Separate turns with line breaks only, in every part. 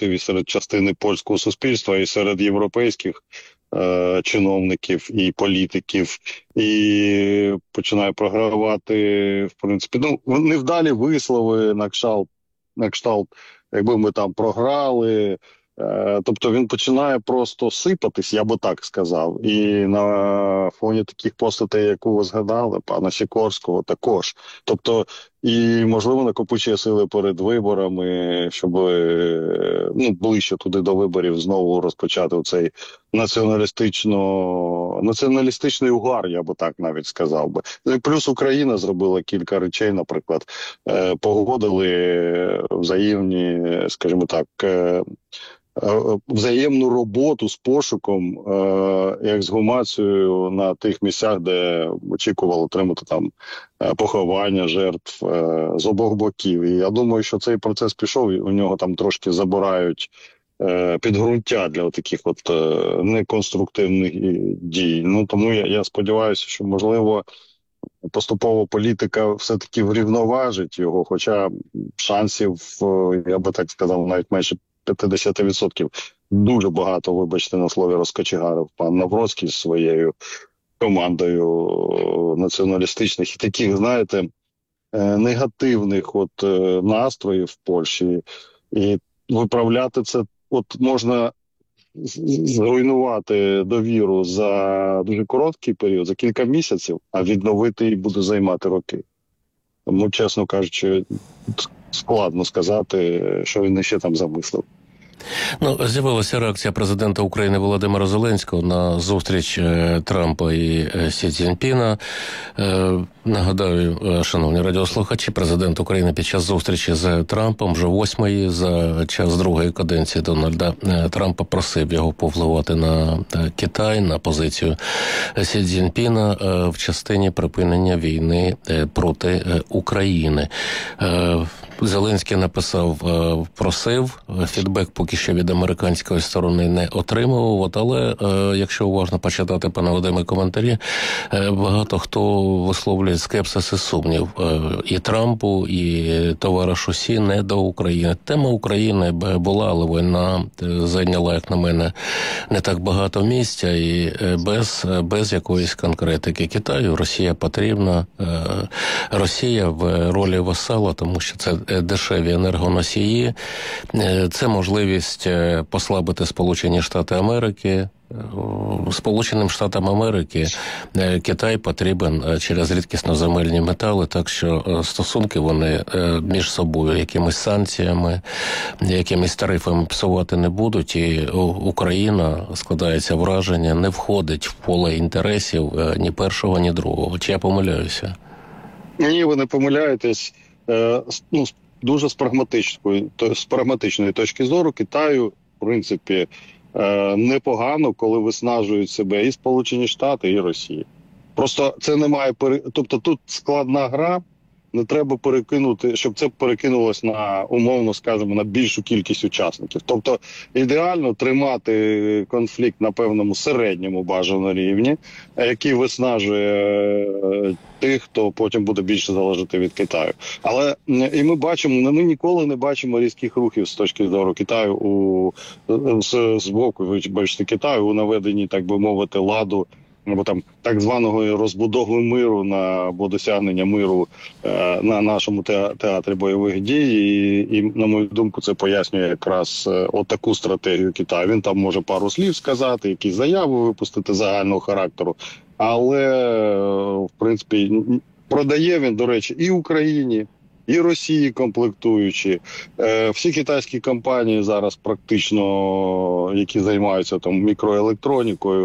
наратив і серед частини польського суспільства, і серед європейських чиновників і політиків, і починає програвати, в принципі, невдалі вислови на кшталт, якби ми там програли. Тобто він починає просто сипатись, я би так сказав. І на фоні таких постатей, яку ви згадали, пана Сікорського також. Тобто, і, можливо, накопичує сили перед виборами, щоб ближче туди до виборів знову розпочати цей націоналістичний угар, я би так навіть сказав би. І плюс Україна зробила кілька речей, наприклад, погодили взаємні, скажімо так, взаємну роботу з пошуком і ексгумацією на тих місцях, де очікували отримати там поховання жертв з обох боків. І я думаю, що цей процес пішов, і у нього там трошки забирають підґрунтя для таких неконструктивних дій. Тому я сподіваюся, що, можливо, поступово політика все-таки врівноважить його, хоча шансів, я би так сказав, навіть менше 50%. Дуже багато, вибачте на слові, розкочегарив пан Навроцький зі своєю командою націоналістичних і таких, знаєте, негативних настроїв в Польщі. І виправляти це, можна зруйнувати довіру за дуже короткий період, за кілька місяців, а відновити її буде займати роки. Тому, чесно кажучи, складно сказати, що він ще там замислив.
З'явилася реакція президента України Володимира Зеленського на зустріч Трампа і Сі Цзіньпіна. Нагадаю, шановні радіослухачі, президент України під час зустрічі з Трампом, вже 8-ї, за час другої каденції Дональда Трампа, просив його повпливати на Китай, на позицію Сі Цзіньпіна в частині припинення війни проти України. Зеленський написав, просив, фідбек поки що від американської сторони не отримував, але якщо уважно почитати, пане Вадиме, коментарі, багато хто висловлює скепсис і сумнів і Трампу, і товаришу Сі не до України. Тема України була, але війна зайняла, як на мене, не так багато місця, і без якоїсь конкретики. Китаю Росія потрібна, Росія в ролі васала, тому що це дешеві енергоносії, це можливість послабити Сполучені Штати Америки. Сполученим Штатам Америки Китай потрібен через рідкісноземельні метали, так що стосунки вони між собою якимись санкціями, якимись тарифами псувати не будуть, і Україна, складається враження, не входить в поле інтересів ні першого, ні другого. Чи я помиляюся?
Ні, ви не помиляєтесь. Дуже з прагматичної точки зору Китаю, в принципі, непогано, коли виснажують себе і Сполучені Штати, і Росія. Просто це не має тобто тут складна гра, не треба перекинути, щоб це перекинулось на, умовно скажемо, на більшу кількість учасників. Тобто ідеально тримати конфлікт на певному середньому бажаному рівні, який виснажує тих, хто потім буде більше залежати від Китаю. Але і ми ніколи не бачимо різких рухів з точки зору Китаю з боку, ви бачите, Китаю у наведенні, так би мовити, ладу, або там так званого розбудови миру або досягнення миру на нашому театрі бойових дій. І, на мою думку, це пояснює якраз отаку стратегію Китаю. Він там може пару слів сказати, якісь заяви випустити загального характеру, але, в принципі, продає він, до речі, і Україні, і Росії комплектуючі. Всі китайські компанії зараз практично, які займаються там мікроелектронікою,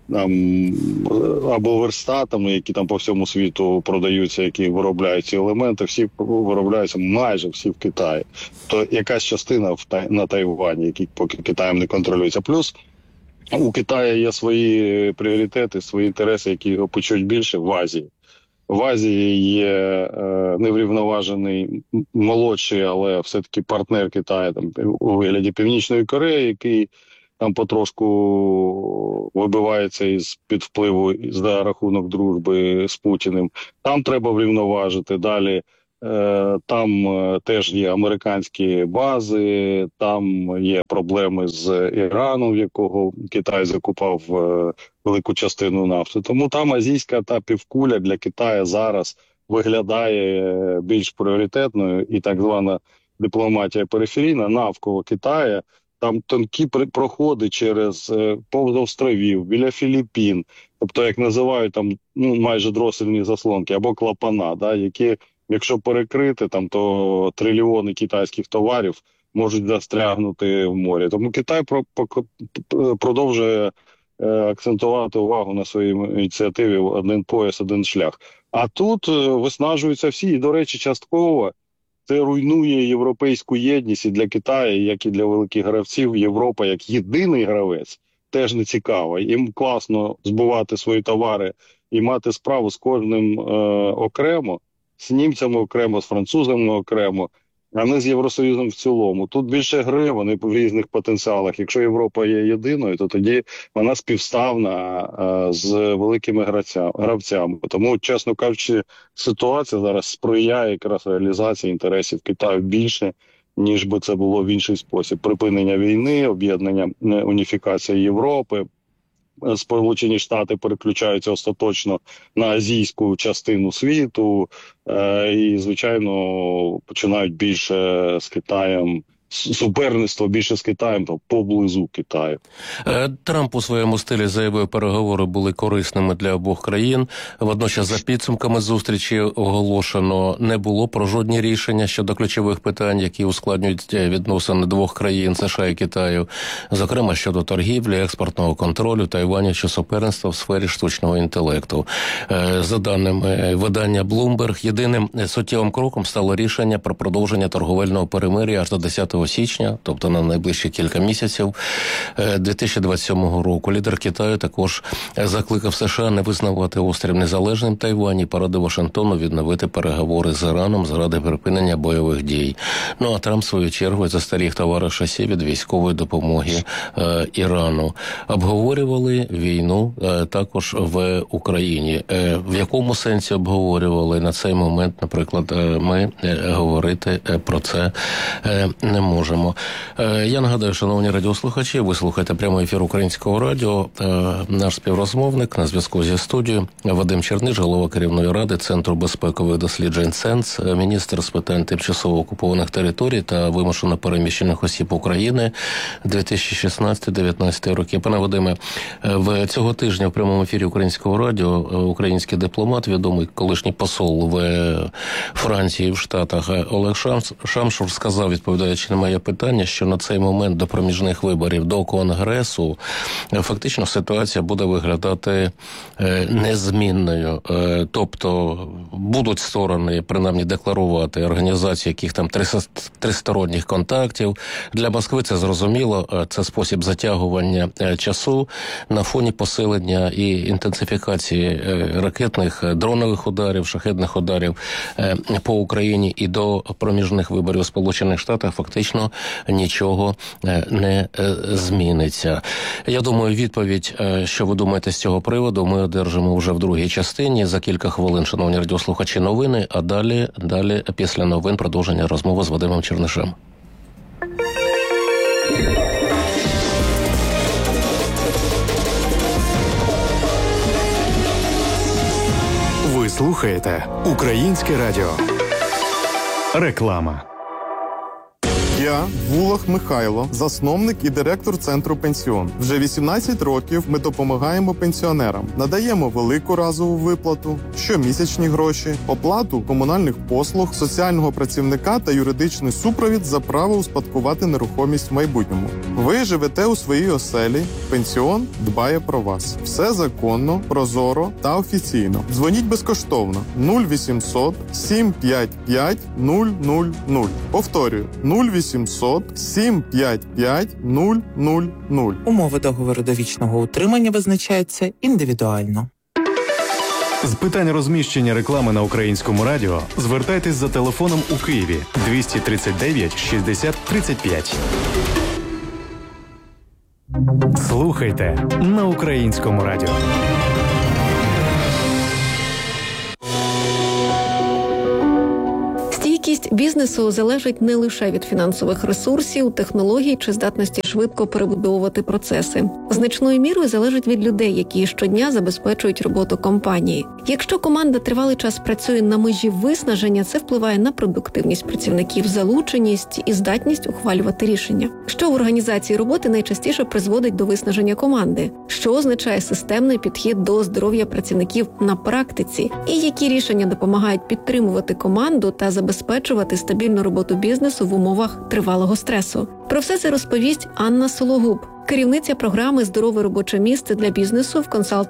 або верстатами, які там по всьому світу продаються, які виробляють ці елементи, всі виробляються майже всі в Китаї. То якась частина на Тайвані, які поки Китаєм не контролюється. Плюс у Китаю є свої пріоритети, свої інтереси, які його печуть більше в Азії. В Азії є неврівноважений молодший, але все-таки партнер Китаю там, у вигляді Північної Кореї, який там потрошку вибивається із-під впливу за рахунок дружби з Путіним. Там треба врівноважити. Далі Там теж є американські бази, там є проблеми з Іраном, в якого Китай закупав велику частину нафти. Тому там азійська та півкуля для Китаю зараз виглядає більш пріоритетною, і так звана дипломатія периферійна навколо Китаю. Там тонкі проходи через повз островів, біля Філіппін, тобто, як називають, там майже дросельні заслонки або клапана, да, які, якщо перекрити, там, то трильйони китайських товарів можуть застрягнути в морі. Тому Китай продовжує акцентувати увагу на своїй ініціативі «Один пояс, один шлях». А тут виснажуються всі, і, до речі, частково це руйнує європейську єдність і для Китаю, як і для великих гравців. Європа як єдиний гравець теж не цікава. Їм класно збувати свої товари і мати справу з кожним окремо, з німцями окремо, з французами окремо, а не з Євросоюзом в цілому. Тут більше гри, вони в різних потенціалах. Якщо Європа є єдиною, то тоді вона співставна з великими гравцями. Тому, чесно кажучи, ситуація зараз сприяє якраз реалізації інтересів Китаю більше, ніж би це було в інший спосіб. Припинення війни, об'єднання, уніфікація Європи. Сполучені Штати переключаються остаточно на азійську частину світу і, звичайно, починають більше з Китаєм суперництво більше з Китаєм, то поблизу Китаю.
Трамп у своєму стилі заявив, переговори були корисними для обох країн. Водночас за підсумками зустрічі оголошено не було про жодні рішення щодо ключових питань, які ускладнюють відносини двох країн США і Китаю, зокрема щодо торгівлі, експортного контролю, Тайваню чи суперництва в сфері штучного інтелекту. За даними видання Bloomberg, єдиним суттєвим кроком стало рішення про продовження торговельного перемир'я аж до 10 січня, тобто на найближчі кілька місяців 2027 року. Лідер Китаю також закликав США не визнавати острів незалежним Тайвань і порадив Вашингтону відновити переговори з Іраном заради припинення бойових дій. Ну а Трамп, в свою чергу, застеріг товари шасі від військової допомоги Ірану. Обговорювали війну також в Україні. В якому сенсі обговорювали на цей момент, наприклад, ми говорити про це не можемо. Я нагадаю, шановні радіослухачі, ви слухаєте прямий ефір Українського радіо. Наш співрозмовник на зв'язку зі студією Вадим Черниш, голова керівної ради Центру безпекових досліджень «Сенс», міністр з питань тимчасово окупованих територій та вимушено переміщених осіб України 2016-2019 роки. Пане Вадиме, цього тижня в прямому ефірі Українського радіо український дипломат, відомий колишній посол в Франції в Штатах Олег Шамшур сказав, відповідаючи на моє питання, що на цей момент до проміжних виборів до Конгресу фактично ситуація буде виглядати незмінною. Тобто будуть сторони, принаймні, декларувати організації, яких там тристоронніх контактів. Для Москви це зрозуміло, це спосіб затягування часу на фоні посилення і інтенсифікації ракетних, дронових ударів, шахедних ударів по Україні, і до проміжних виборів у Сполучених Штатах фактично нічого не зміниться. Я думаю, відповідь, що ви думаєте з цього приводу, ми одержимо вже в другій частині. За кілька хвилин, шановні радіослухачі, новини, а далі після новин продовження розмови з Вадимом Чернишем.
Ви слухаєте Українське радіо. Реклама.
Я Вулах Михайло, засновник і директор Центру Пенсіон. Вже 18 років ми допомагаємо пенсіонерам. Надаємо велику разову виплату, щомісячні гроші, оплату комунальних послуг, соціального працівника та юридичний супровід за право успадкувати нерухомість в майбутньому. Ви живете у своїй оселі, Пенсіон дбає про вас. Все законно, прозоро та офіційно. Дзвоніть безкоштовно 0800 755 000. Повторюю, 0800 755 000.
Умови договору довічного утримання визначаються індивідуально.
З питань розміщення реклами на Українському радіо звертайтесь за телефоном у Києві 239 60 35. Слухайте на Українському радіо.
Ефективність бізнесу залежить не лише від фінансових ресурсів, технологій чи здатності швидко перебудовувати процеси. Значною мірою залежить від людей, які щодня забезпечують роботу компанії. Якщо команда тривалий час працює на межі виснаження, це впливає на продуктивність працівників, залученість і здатність ухвалювати рішення. Що в організації роботи найчастіше призводить до виснаження команди? Що означає системний підхід до здоров'я працівників на практиці? І які рішення допомагають підтримувати команду та забезпечувати стабільну роботу бізнесу в умовах тривалого стресу? Про все це розповість Анна Сологуб, керівниця програми «Здорове робоче місце для бізнесу» в консалтинговій